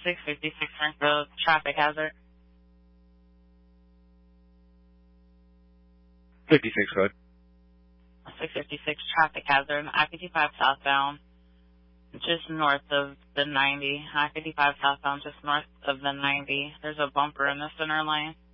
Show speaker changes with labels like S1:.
S1: 656 Springfield, traffic hazard.
S2: 56, go ahead.
S1: 656 traffic hazard, I-55 southbound, just north of the 90. I-55 southbound, just north of the 90. There's a bumper in the center lane.